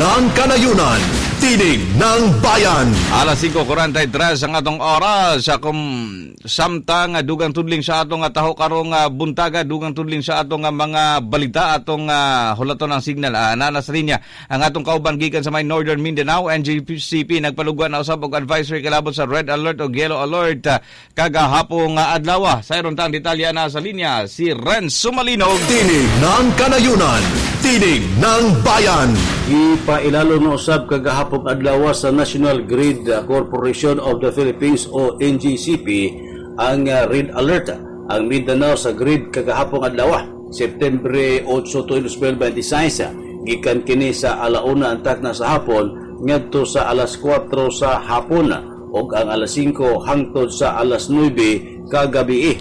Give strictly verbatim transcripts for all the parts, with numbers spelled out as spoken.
ng kanayunan, tinig ng bayan. Alas singko kuwarenta y tres ang atong oras sa kum samtang dugang tudling sa atong taho karong buntaga, dugang tudling sa atong mga balita atong uh, hulaton ang signal. Uh, nanas linya ang atong kauban gikan sa may Northern Mindanao. N G C P nagpalugwan na usab og advisory kalabot sa red alert o yellow alert uh, kagahapong uh, adlaw. Sa iron tang detalya na sa linya si Renzo Malinog. Tinig ng kanayunan, tinig ng bayan. Ipailalo na usab kagahapong adlaw sa National Grid Corporation of the Philippines o N G C P ang uh, red alert. Ang Mindanao sa grid kagahapong adlaw September eight, twenty twenty-six gikan kini sa alauna antak na sa hapon ngadto sa alas kwatro sa hapon ug ang alas singko hangtod sa alas nuebe kagabi.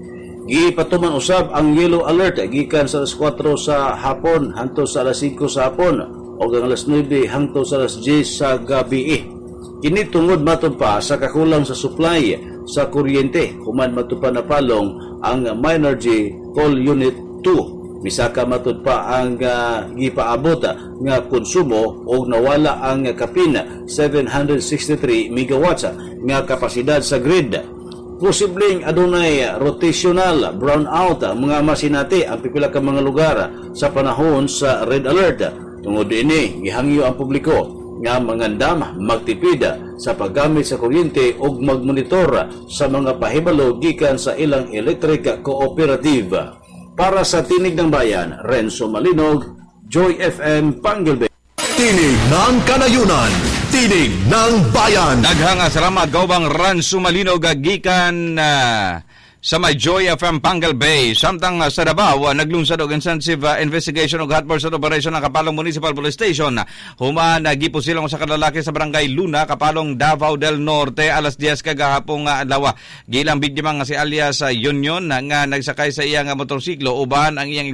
Gipatuman usab ang yellow alert gikan sa alas kwatro sa hapon hangtod sa alas singko sa hapon ug ang alas nuebe hangtod sa alas diyes sa gabi. Kini tungod matud pa sa kakulang sa supply sa kuryente human matud pa napalong ang Minergy Coal Unit two. Misaka matud pa ang uh, gipaabot nga konsumo o nawala ang kapina seven hundred sixty-three megawatts nga kapasidad sa grid. Posibleng adunay rotational brownout mga masinati ang pipila ka mga lugar sa panahon sa red alert. Tungod ini gihangyo ang publiko nga mangandam magtipid sa paggamit sa kuryente ug magmonitor sa mga pahibalo gikan sa ilang electric cooperative. Para sa Tinig ng Bayan, Renzo Malinog, Joy F M Pangelbe. Tinig ng kanayunan, tinig ng bayan. Daghang salamat gaubang Renzo Malinog gikan uh, sa may Joy F M Pangal Bay. Samtang uh, sa Davao, uh, naglunsad og intensive uh, investigation og hot pursuit operation ng Kapalong Municipal Police Station. Human nagipo silang sa kalalaki sa barangay Luna, Kapalong, Davao del Norte, alas diyes kagahapong uh, adlaw. Gilang biktima nga si alias uh, Union uh, nga nagsakay sa iyang uh, motorsiklo uban ang iyang